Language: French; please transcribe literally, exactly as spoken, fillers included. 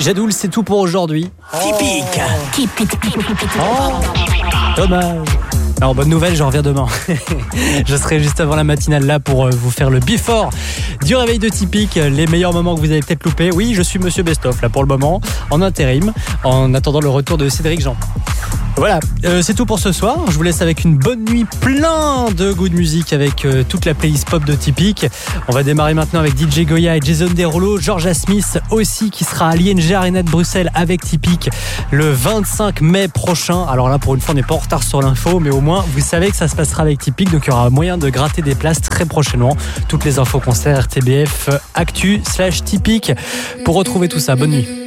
Jadoul, c'est tout pour aujourd'hui. Typique. Oh, dommage. Alors, bonne nouvelle, je reviens demain. Je serai juste avant la matinale là pour vous faire le before du réveil de Typique, les meilleurs moments que vous avez peut-être loupés. Oui, je suis Monsieur Bestoff là pour le moment, en intérim, en attendant le retour de Cédric Jean. Voilà, euh, c'est tout pour ce soir. Je vous laisse avec une bonne nuit, plein de good music avec euh, toute la playlist pop de Typique. On va démarrer maintenant avec D J Goya et Jason Derulo, Georgia Smith aussi qui sera à l'I N G Arena de Bruxelles avec Typique le vingt-cinq mai prochain. Alors là, pour une fois, on n'est pas en retard sur l'info, mais au moins, vous savez que ça se passera avec Typique, donc il y aura moyen de gratter des places très prochainement. Toutes les infos concerts R T B F Actu slash Typique pour retrouver tout ça. Bonne nuit.